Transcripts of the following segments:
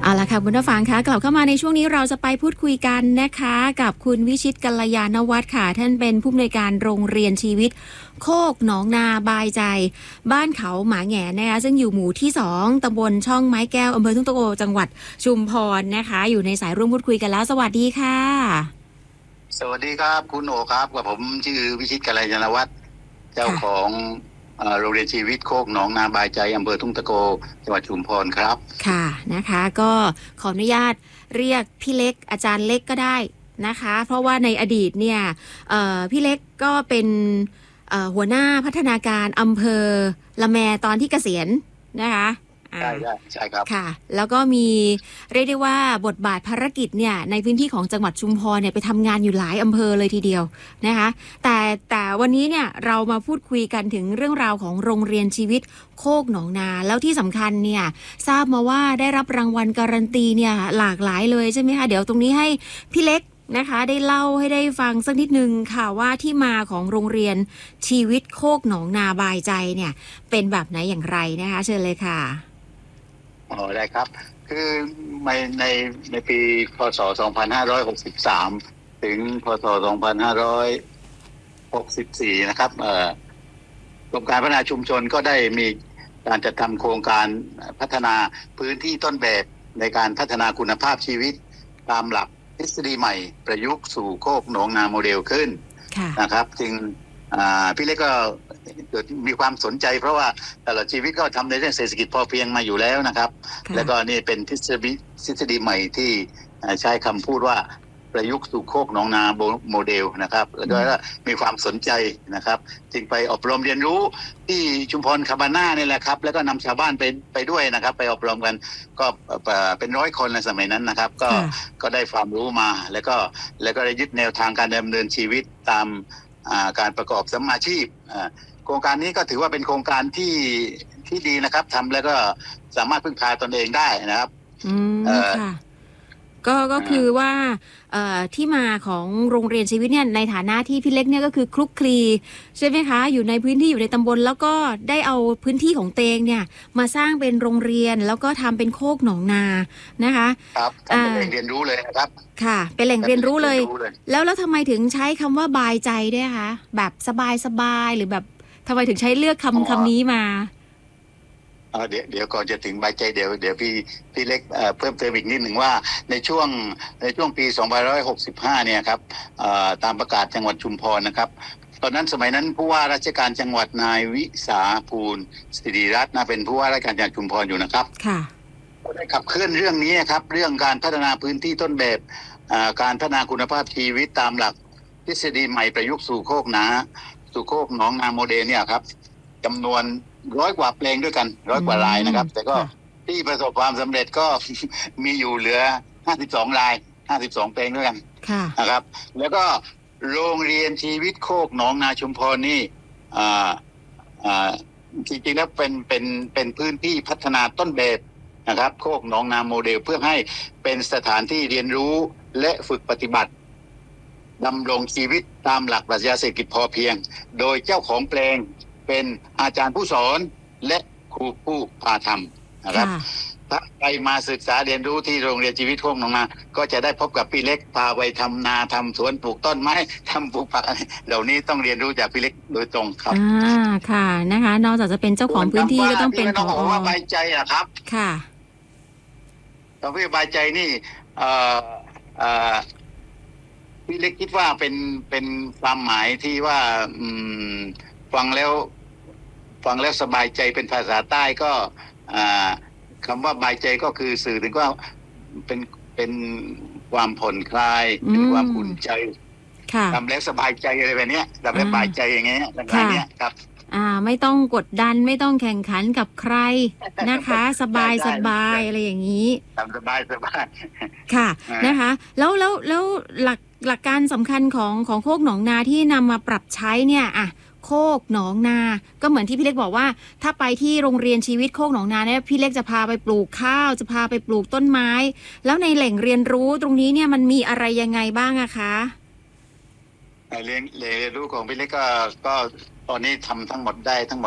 เอาละค่ะคุณผู้ฟังคะกลับเข้ามาในช่วงนี้เราจะไปพูดคุยกันนะคะกับคุณวิชิตกัลยาณวัฒน์ค่ะท่านเป็นผู้อำนวยการโรงเรียนชีวิตโคกหนองนาบายใจบ้านเขาหมาแหง่นะคะซึ่งอยู่หมู่ที่2ตำบลช่องไม้แก้วอำเภอทุ่งตะโกจังหวัดชุมพรนะคะอยู่ในสายร่วมพูดคุยกันแล้วสวัสดีค่ะสวัสดีครับคุณโอครับกับผมชื่อวิชิตกัลยาณวัฒน์เจ้าของโรงเรียนชีวิตโคกหนองนาบายใจอำเภอทุ่งตะโกจังหวัดชุมพรครับค่ะนะคะก็ขออนุญาตเรียกพี่เล็กอาจารย์เล็กก็ได้นะคะเพราะว่าในอดีตเนี่ยพี่เล็กก็เป็นหัวหน้าพัฒนาการอำเภอละแมตอนที่เกษียณนะคะใช่ครับค่ะแล้วก็มีเรียกได้ว่าบทบาทภารกิจเนี่ยในพื้นที่ของจังหวัดชุมพรเนี่ยไปทำงานอยู่หลายอำเภอเลยทีเดียวนะคะแต่วันนี้เนี่ยเรามาพูดคุยกันถึงเรื่องราวของโรงเรียนชีวิตโคกหนองนาแล้วที่สำคัญเนี่ยทราบมาว่าได้รับรางวัลการันตีเนี่ยหลากหลายเลยใช่ไหมคะเดี๋ยวตรงนี้ให้พี่เล็กนะคะได้เล่าให้ได้ฟังสักนิดนึงค่ะว่าที่มาของโรงเรียนชีวิตโคกหนองนาบายใจเนี่ยเป็นแบบไหนอย่างไรนะคะเชิญเลยค่ะได้ครับคือในปีพศ2563ถึงพศ2564นะครับกรมการพัฒนาชุมชนก็ได้มีการจัดทำโครงการพัฒนาพื้นที่ต้นแบบในการพัฒนาคุณภาพชีวิตตามหลักทฤษฎีใหม่ประยุกต์สู่โคกหนองนาโมเดลขึ้นนะครับจึงพี่เล็กก็เกิดมีความสนใจเพราะว่าตลอดชีวิตก็ทำในเรื่องเศรษฐกิจพอเพียงมาอยู่แล้วนะครับแล้วก็นี่เป็นทฤษฎีใหม่ที่ใช้คำพูดว่าประยุกต์สู่โคกหนองนาโมเดลนะครับแล้วก็มีความสนใจนะครับจึงไปอบรมเรียนรู้ที่ชุมพรคาบาน่านี่แหละครับแล้วก็นำชาวบ้านไปด้วยนะครับไปอบรมกันก็เป็น100 คนในสมัยนั้นนะครับก็ได้ความรู้มาแล้วก็ได้ยึดแนวทางการดำเนินชีวิตตามการประกอบสัมมาอาชีพโครงการนี้ก็ถือว่าเป็นโครงการที่ดีนะครับทำแล้วก็สามารถพึ่งพาตนเองได้นะครับค่ะก็คือว่าที่มาของโรงเรียนชีวิตเนี่ยในฐานะที่พี่เล็กเนี่ยก็คือคลุกคลีใช่ไหมคะอยู่ในพื้นที่อยู่ในตำบลแล้วก็ได้เอาพื้นที่ของเตงเนี่ยมาสร้างเป็นโรงเรียนแล้วก็ทำเป็นโคกหนองนานะคะครับเป็นแหล่งเรียนรู้เลยนะครับค่ะเป็นแหล่งเรียนรู้เลยแล้วทำไมถึงใช้คำว่าบายใจด้วยคะแบบสบายหรือแบบทำไมถึงใช้เลือกคำนี้มาเดี๋ยวก่อนจะถึงบายใจเดี๋ยวพี่เล็กเพิ่มเติมอีกนิดหนึ่งว่าในช่วงปี2565เนี่ยครับตามประกาศจังหวัดชุมพรนะครับตอนนั้นสมัยนั้นผู้ว่าราชการจังหวัดนายวิสาภูลศิริรัตน์เป็นผู้ว่าราชการจังหวัดชุมพรอยู่นะครับค่ะได้ขับเคลื่อนเรื่องนี้ครับเรื่องการพัฒนาพื้นที่ต้นแบบการพัฒนาคุณภาพชีวิตตามหลักทฤษฎีใหม่ประยุกต์สู่โคกหนองนาโมเดลเนี่ยครับจำนวน100 กว่าเพลงด้วยกัน100 กว่ารายนะครับแต่ก็ที่ประสบความสำเร็จก็มีอยู่เหลือ52 ราย52 เพลงด้วยกันนะครับแล้วก็โรงเรียนชีวิตโคกหนองนาชุมพรนี่จริงๆแล้วเป็นพื้นที่พัฒนาต้นแบบนะครับโคกหนองนาโมเดลเพื่อให้เป็นสถานที่เรียนรู้และฝึกปฏิบัติดำรงชีวิตตามหลักปรัชญาเศรษฐกิจพอเพียงโดยเจ้าของเพลงเป็นอาจารย์ผู้สอนและครูผู้พาทำนะครับถ้าใครมาศึกษาเรียนรู้ที่โรงเรียนชีวิตโคกหนองนาก็จะได้พบกับพี่เล็กพาไปทำนาทำสวนปลูกต้นไม้ทำปลูกผักอะไรเหล่านี้ต้องเรียนรู้จากพี่เล็กโดยตรงครับค่ะนะคะนอกจากจะเป็นเจ้าของพื้นที่ก็ต้องเป็นผอ. ว่าบายใจอะครับค่ะตอนพี่บายใจนี่พี่เล็กคิดว่าเป็นความหมายที่ว่าฟังแล้วสบายใจเป็นภาษาใต้ก็คำว่าบายใจก็คือสื่อถึงว่าเป็นความผ่อนคลายเป็นความอุ่นใจทำแล้วสบายใจอะไรแบบนี้ทำแล้วสบายใจอย่างเงี้ยอะไรเงี้ยครับไม่ต้องกดดันไม่ต้องแข่งขันกับใครนะคะสบายอะไรอย่างนี้ทำสบายค่ะนะคะแล้วหลักการสำคัญของโคกหนองนาที่นำมาปรับใช้เนี่ยโคกหนองนาก็เหมือนที่พี่เล็กบอกว่าถ้าไปที่โรงเรียนชีวิตโคกหนองนาเนี่ยพี่เล็กจะพาไปปลูกข้าวจะพาไปปลูกต้นไม้แล้วในแหล่งเรียนรู้ตรงนี้เนี่ยมันมีอะไรยังไงบ้างอะคะเรียนรู้ของพี่เล็กก็ตอนนี้ทำทั้งหมดได้ทั้งหมด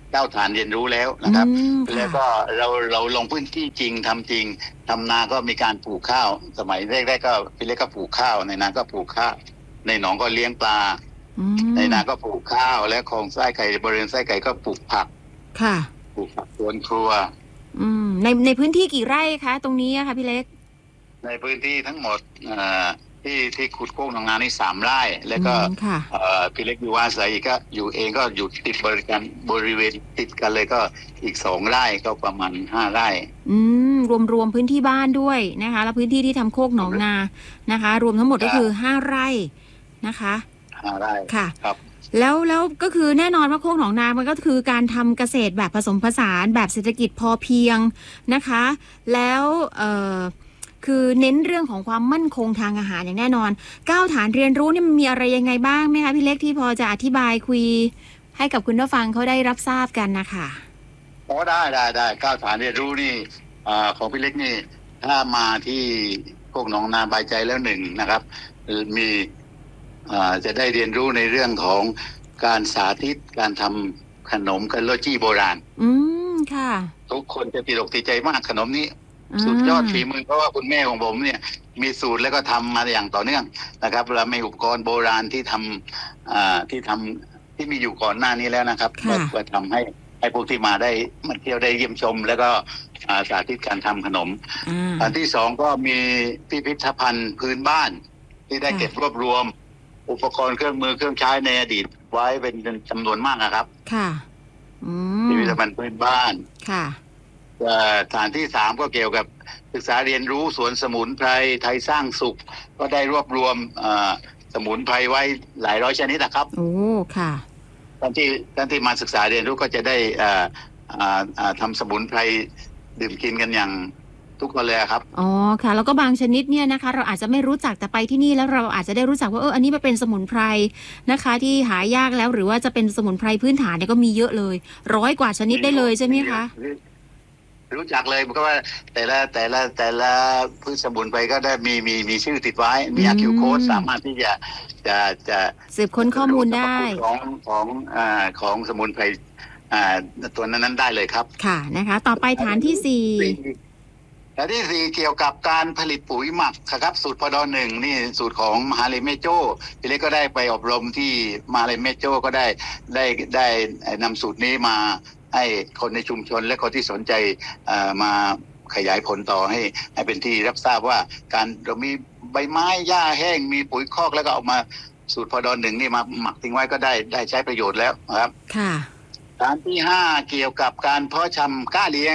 9 ฐานเรียนรู้แล้วนะครับค่ะแล้วก็เราลงพื้นที่จริงทำจริงทำนาก็มีการปลูกข้าวสมัยแรกๆก็พี่เล็กก็ปลูกข้าวในนาก็ปลูกข้าวในหนองก็เลี้ยงปลาอืมในนาก็ปลูกข้าวและคลองไส้ไก่บริเวณไส้ไก่ก็ปลูกผักค่ะปลูกผักสวนครัวในพื้นที่กี่ไร่คะตรงนี้อะคะพี่เล็กในพื้นที่ทั้งหมดที่ขุดโค้งหนองนานี่3 ไร่แล้วก็ค่ะพี่เล็กอยู่อาศัยก็อยู่เองก็อยู่ติดบริเวณติดกันเลยก็อีก2 ไร่ก็ประมาณ5 ไร่รวมพื้นที่บ้านด้วยนะคะแล้วพื้นที่ที่ทำโคกหนองนานะคะ รวมทั้งหมดก็คือ5 ไร่นะคะ 5 ไร่ค่ะครับแล้วก็คือแน่นอนว่าโคกหนองนามันก็คือการทำเกษตรแบบผสมผสานแบบเศรษฐกิจพอเพียงนะคะ แล้วคือเน้นเรื่องของความมั่นคงทางอาหารอย่างแน่นอน9 ฐานเรียนรู้นี่มันมีอะไรยังไงบ้างไหมคะพี่เล็กที่พอจะอธิบายคุยให้กับคุณผู้ฟังเขาได้รับทราบกันนะคะได้9 ฐานเรียนรู้นี่ของพี่เล็กนี่ถ้ามาที่โคกหนองนาบายใจแล้ว1นะครับมีจะได้เรียนรู้ในเรื่องของการสาธิตการทำขนมกันโรจี้โบราณค่ะทุกคนจะติดอกติดใจมากขนมนี้สุดยอดฝีมือเพราะว่าคุณแม่ของผมเนี่ยมีสูตรแล้วก็ทำมาอย่างต่อเนื่องนะครับเรามีอุปกรณ์โบราณที่ทำที่มีอยู่ก่อนหน้านี้แล้วนะครับก็ทำให้พวกที่มาได้มาเที่ยวได้เยี่ยมชม แล้วก็สาธิตการทำขนมอันที่2ก็มีพิพิธภัณฑ์พื้นบ้านที่ได้เก็บรวบรวมอุปกรณ์เครื่องมือเครื่องใช้ในอดีตไว้เป็นจำนวนมากนะครับค่ะพิพิธภัณฑ์พื้นบ้านค่ะฐานที่3ก็เกี่ยวกับศึกษาเรียนรู้สวนสมุนไพรไทยสร้างสุขก็ได้รวบรวมสมุนไพรไว้หลายร้อยชนิดนะครับโอ้ค่ะท่านที่มาศึกษาเรียนรู้ก็จะได้ทำสมุนไพรดื่มกินกันอย่างทุกคนเลยครับอ๋อค่ะแล้วก็บางชนิดเนี่ยนะคะเราอาจจะไม่รู้จักแต่ไปที่นี่แล้วเราอาจจะได้รู้จักว่าอันนี้มันเป็นสมุนไพรนะคะที่หายากแล้วหรือว่าจะเป็นสมุนไพรพื้นฐานเนี่ยก็มีเยอะเลย100 กว่าชนิดได้เลยใช่ไหมคะรู้จักเลยเพราะว่าแต่ละพืชสมุนไพรก็ได้มีชื่อติดไว้มีQR Codeสามารถที่จะสืบค้นข้อมูลได้ของสมุนไพรตัวนั้นได้เลยครับค่ะนะคะต่อไปฐานที่4 ฐานที่4เกี่ยวกับการผลิตปุ๋ยหมักครับสูตรพด.1นี่สูตรของมหาวิทยาลัยแม่โจ้พี่เล็กก็ได้ไปอบรมที่มหาวิทยาลัยแม่โจ้ก็ได้นำสูตรนี้มาให้คนในชุมชนและคนที่สนใจมาขยายผลต่อให้เป็นที่รับทราบว่าการเรามีใบไม้หญ้าแห้งมีปุ๋ยคอกแล้วก็เอามาสูตรพด.1นี่มาหมักทิ้งไว้ก็ได้ใช้ประโยชน์แล้วครับค่ะฐานที่5เกี่ยวกับการเพาะชำกล้าเลี้ยง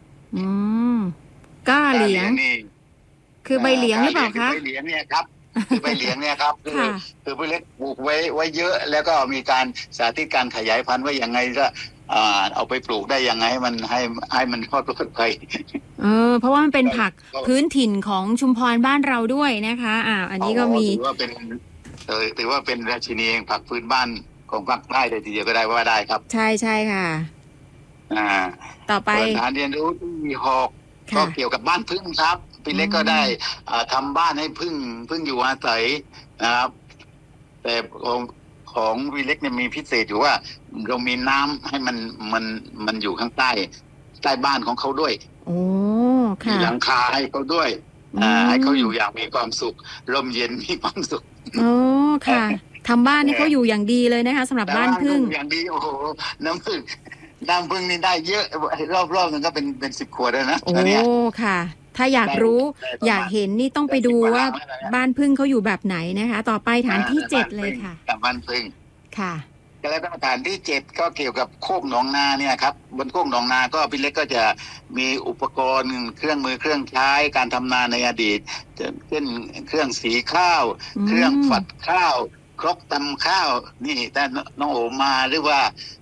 กล้าเลี้ยงนี่คือใบเหลียงหรือเปล่าคะใบเหลียงเนี่ยครับคือใบเหลียงเนี่ยครับคือพี่เล็กปลูกไว้เยอะแล้วก็มีการสาธิตการขยายพันธุ์ไว้ยังไงก็เอาไปปลูกได้ยังไงให้มันรอดไปเพราะว่ามันเป็นผักพื้นถิ่นของชุมพรบ้านเราด้วยนะคะอันนี้ก็มีถือว่าเป็นราชินีแห่งผักพื้นบ้านของภาคใต้เลยทีเดียวก็ได้ว่าได้ครับใช่ค่ะต่อไปการเรียนรู้ที่6ก็เกี่ยวกับบ้านพึ่งครับพี่เล็กก็ได้ทำบ้านให้พึ่งอยู่อาศัยนะครับแต่ของพี่เล็กเนี่ยมีพิเศษอยู่ว่าเรามีน้ำให้มันอยู่ข้างใต้บ้านของเขาด้วยมีหลังคาให้เขาด้วยให้เขาอยู่อย่างมีความสุขร่มเย็นมีความสุขค่ะทำบ้านให้เขาอยู่อย่างดีเลยนะคะสำหรับบ้านพึ่งอย่างดีโอ้โหน้ำพึ่งนี่ได้เยอะรอบๆนึงก็เป็น10 ขวดแล้วนะค่ะถ้าอยากรู้อยากเห็นนี่ต้องไปดูว่าบ้านพึ่งเขาอยู่แบบไหนนะคะต่อไปฐานที่7เลยค่ะบ้านพึ่งค่ะแล้วก็ฐานที่7ก็เกี่ยวกับโคกหนองนาเนี่ยครับบนโคกหนองนาก็พี่เล็กก็จะมีอุปกรณ์เครื่องมือเครื่องใช้การทำนาในอดีตเช่นเครื่องสีข้าวเครื่องฝัดข้าวครกตำข้าวนี่แต่น้องโอมาหรือว่า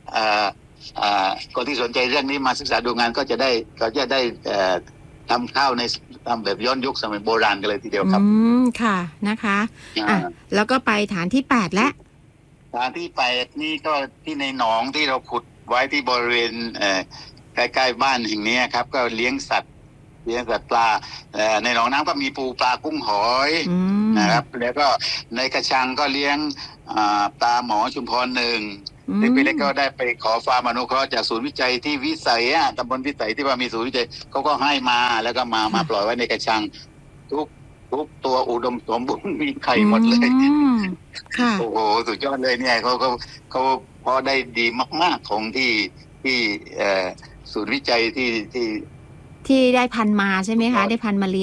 คนที่สนใจเรื่องนี้มาศึกษาดูงานก็จะได้ทำข้าวในทำแบบย้อนยุคสมัยโบราณกันเลยทีเดียวครับค่ะนะคะแล้วก็ไปฐานที่8และฐานที่8นี่ก็ที่ในหนองที่เราขุดไว้ที่บริเวณใกล้ๆบ้านแห่งนี้ครับก็เลี้ยงสัตว์ปลาในหนองน้ำก็มีปูปลากุ้งหอยนะครับแล้วก็ในกระชังก็เลี้ยงปลาหมอชุมพร1 ซึ่งพี่เล็กก็ได้ไปขอฟาร์มอนุเคราะห์จากศูนย์วิจัยที่วิสัยตำบลวิสัยที่ว่ามีศูนย์วิจัยเขาก็ให้มาแล้วก็มาปล่อยไว้ในกระชังทุกตัวอุดมสมบูรณ์มีไข่หมดเลยค่ะโอ้โหสุดยอดเลยเนี่ยเขาพอได้ดีมากๆของที่ศูนย์วิจัยที่ที่ได้พันธุ์มาใช่ไหมคะได้พันธุ์มาเลี้ยง